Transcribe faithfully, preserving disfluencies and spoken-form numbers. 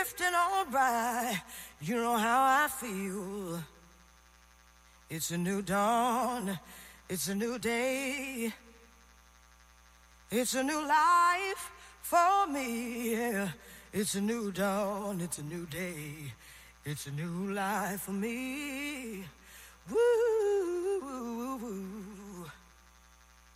drifting on by. You know how I feel. It's a new dawn. It's a new day. It's a new life for me. Yeah. It's a new dawn. It's a new day. It's a new life for me. Woo!